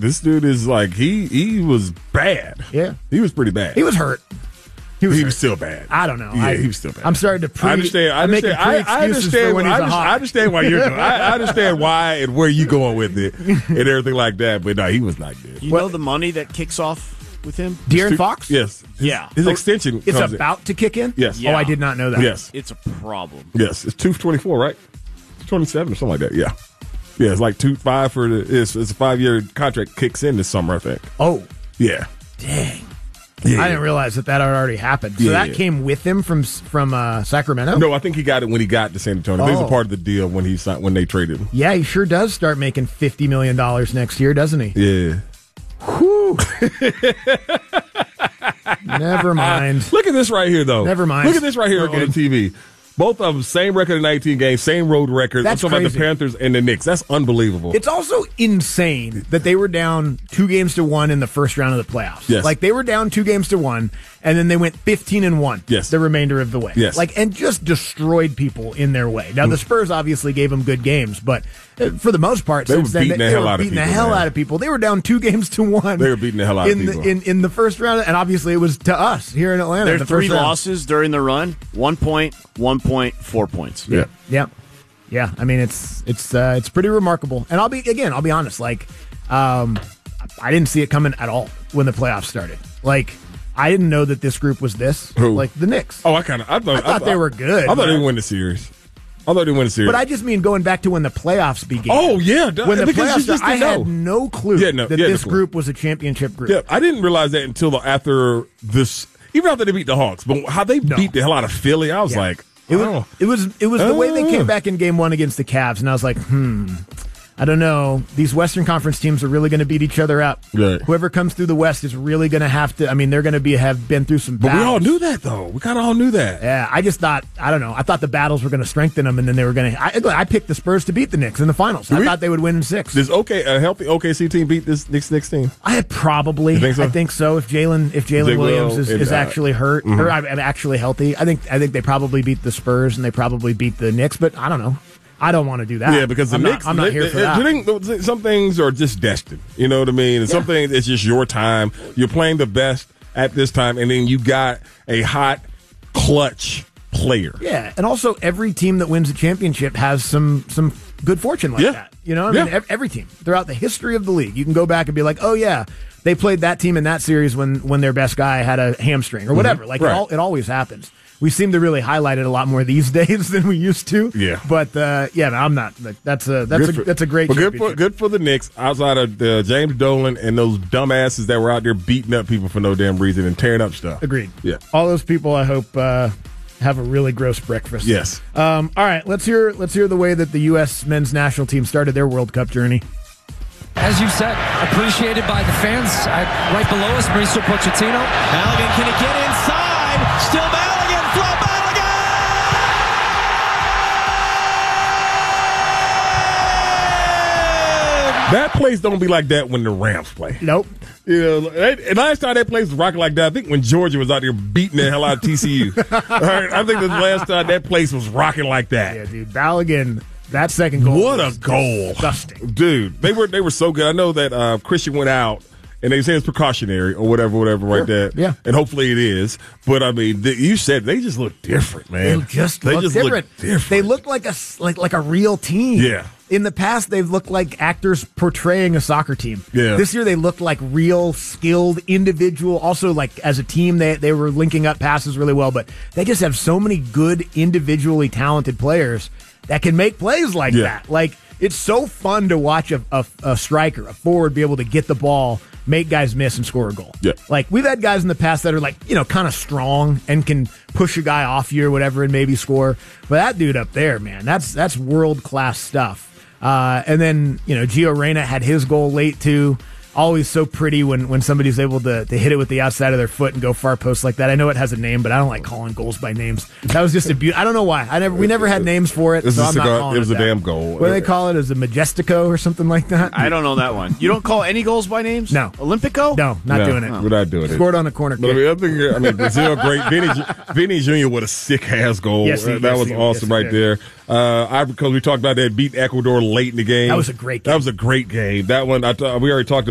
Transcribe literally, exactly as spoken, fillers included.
this dude is like he he was bad. Yeah, he was pretty bad. He was hurt. He was, he was still bad. I don't know. Yeah, I, he was still bad. I'm starting to pre- I understand. I understand. I, I understand. when I, he's a understand hawk. I understand why you're doing. I, I understand why and where you going with it and everything like that. But no, he was not good. You well, know the money that kicks off with him? De'Aaron Fox? Yes. His, yeah. His extension. It's comes about in. to kick in. Yes. Yeah. Oh, I did not know that. Yes. It's a problem. Yes. It's two twenty-four, right? It's twenty-seven or something like that. Yeah. Yeah. It's like two five for the. It's, it's a five year contract kicks in this summer, I think. Oh. Yeah. Dang. Yeah. I didn't realize that that had already happened. So yeah, that yeah. came with him from from uh, Sacramento? No, I think he got it when he got to San Antonio. Oh. This is a part of the deal when he signed, when they traded him. Yeah, he sure does start making fifty million dollars next year, doesn't he? Yeah. Whew. Never mind. Look at this right here, though. Never mind. Look at this right here on the T V. Both of them, same record in nineteen games, same road record. That's I'm talking crazy. about the Panthers and the Knicks. That's unbelievable. It's also insane that they were down two games to one in the first round of the playoffs. Yes. Like, they were down two games to one, and then they went fifteen and one yes. the remainder of the way. Yes. Like, and just destroyed people in their way. Now, the Spurs obviously gave them good games, but for the most part, they since were beating then, the they hell were out of beating people, the hell man. out of people. They were down two games to one. They were beating the hell out in of the, people. in, in the first round, and obviously it was to us here in Atlanta. Their the three first round. losses during the run: one point, one point, four points. Yeah. Yeah, yeah. I mean, it's it's uh, it's pretty remarkable. And I'll be again, I'll be honest. Like, um, I didn't see it coming at all when the playoffs started. Like, I didn't know that this group was this. Who? Like the Knicks. Oh, I kind of. I thought, I thought I, they were good. I thought they but- would win the series. I thought they would win the series. But I just mean going back to when the playoffs began. Oh yeah, when the because playoffs you just started, I didn't had know. no clue Yeah, no, that yeah, no this clue. group was a championship group. Yeah, I didn't realize that until after this. Even after they beat the Hawks, but how they No. beat the hell out of Philly, I was Yeah. like, It was, oh. it was it was the way they Oh. came back in game one against the Cavs, and I was like, hmm, I don't know. These Western Conference teams are really going to beat each other up. Right. Whoever comes through the West is really going to have to. I mean, they're going to be have been through some. But battles. we all knew that, though. We kind of all knew that. Yeah, I just thought I don't know. I thought the battles were going to strengthen them, and then they were going to. I, I picked the Spurs to beat the Knicks in the finals. I we, thought they would win in six. Does okay a healthy O K C team beat this Knicks Knicks team? I probably. You think so? I think so. If Jalen if Jalen Jay Williams Will is, and, is uh, actually hurt mhm. or I'm actually healthy, I think I think they probably beat the Spurs and they probably beat the Knicks. But I don't know. I don't want to do that. Yeah, because the I'm Knicks, not, I'm not here they- for they- that. you think some things are just destined. You know what I mean? And some things it's just your time. You're playing the best at this time, and then you got a hot, clutch player. Yeah, and also every team that wins a championship has some some good fortune like Yeah. that. You know, I Yeah. mean, ev- every team throughout the history of the league, you can go back and be like, oh yeah, they played that team in that series when when their best guy had a hamstring or whatever. Like Right. it, all, it always happens. We seem to really highlight it a lot more these days than we used to. Yeah. but uh, yeah, no, I'm not. Like, that's a that's Good a for- that's a great. But good for championship. good for the Knicks. Outside of uh, James Dolan and those dumbasses that were out there beating up people for no damn reason and tearing up stuff. Agreed. Yeah. All those people, I hope, uh, have a really gross breakfast. Yes. Um, all right, let's hear let's hear the way that the U S men's national team started their World Cup journey. As you said, appreciated by the fans. I, right below us, Mauricio Pochettino. Balogun, can it get inside? Still Balogun, Flo Balogun! That place don't be like that when the Rams play. Nope. You know, that- and last time that place was rocking like that, I think when Georgia was out there beating the hell out of T C U. All right, I think the last time that place was rocking like that. Yeah, dude. Balogun, that second goal. What a was goal, disgusting. dude! They were they were so good. I know that uh, Christian went out, and they say it's precautionary or whatever, whatever, right there. Yeah, and hopefully it is. But I mean, the, you said they just look different, man. They just they look just different. look different. They look like a s- like like a real team. Yeah. In the past, they've looked like actors portraying a soccer team. Yeah. This year, they looked like real, skilled, individual. Also, like as a team, they they were linking up passes really well. But they just have so many good, individually talented players that can make plays like Yeah. that. Like it's so fun to watch a, a, a striker, a forward, be able to get the ball, make guys miss, and score a goal. Yeah. Like we've had guys in the past that are like you know kind of strong and can push a guy off you or whatever and maybe score. But that dude up there, man, that's that's world class stuff. Uh, and then, you know, Gio Reyna had his goal late, too. Always so pretty when, when somebody's able to, to hit it with the outside of their foot and go far post like that. I know it has a name, but I don't like calling goals by names. That was just a beauty. I don't know why. I never. We never had names for it, It's so a I'm not cigar- calling it was it a that. damn goal. What do they call it? Is it Majestico or something like that? I don't know that one. You don't call any goals by names? No. Olympico? No, not No, doing it. We're not doing it. Scored on a corner But I kick. mean, I think I mean Brazil great. Vinny, Vinny Junior with a sick ass goal. Yes, he- Uh, that yes, was he- awesome yes, he right did. there. Uh, I because we talked about that beat Ecuador late in the game. That was a great game. That was a great game. That one I th- we already talked about.